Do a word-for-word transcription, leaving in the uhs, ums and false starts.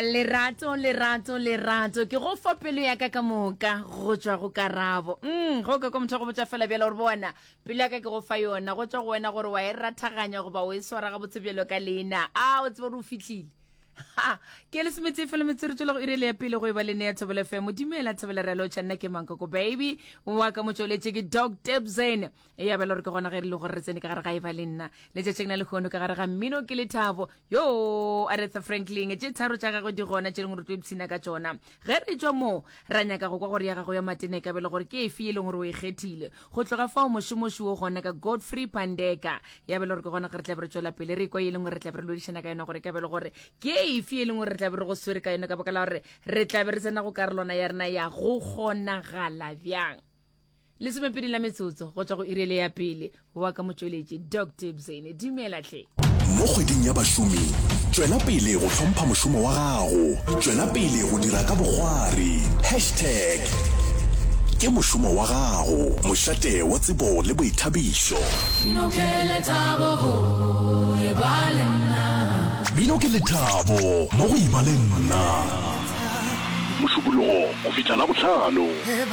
lerato lerato lerato ke go fa pelo ya ka ka moka go tswa go Karabo mm go ka go motho go botsa fela bjela gore bona pelo ya ka ke go fa yona go tswa go wena gore wa e rathaganya go ba o e swara ga botsebelo ka lena a o tsebe re o fitlhile ha ke le semetse fela metsere tlo go irele ya pele go e ba le ne ya Thobela F M dimela Thobela re lo tshana ke manka go baby wa ka motsholetse ke Dog Debzen e ya bela re ke gona ge re le gore re tsene ka gare ga e ba le nna le tse tsena le khono ka gare ga mmino ke le Thabo yo Aretha Franklin e tse tharo tsa go di gona tse leng re tlo ipsina ka tsona ge re tswa mo ra nyaka go kwa gore ya go ya matene ka bela gore ke e fi e leng gore o e kgethile go tloga fa o moshomoshi o gona ka Godfrey Pandeka ya bela gore ke gona ge re tla re tswela pele re kwa e leng gore re tla re lo dishana ka yona gore ka bela gore ke e fi e leng gore re tla re go swere ka yona ka baka la gore re tla be re tsena go karolona ya rena ya go gona gala bjang le se mepedi la metsotso go tswa go irele ya pele wa ka motsweletši Dog Debzen dimela tle mo kgweding ya bašomi tswela pele go hlompha mošomo wa gago tswela pele go dira ka bogwari hashtag ke mošomo wa gago mošate wa tsebo le boithabišo Binokele Thabo ho e ba le nna bino ke lethabo mo go iba le nna mošupologo go fihla la bohlano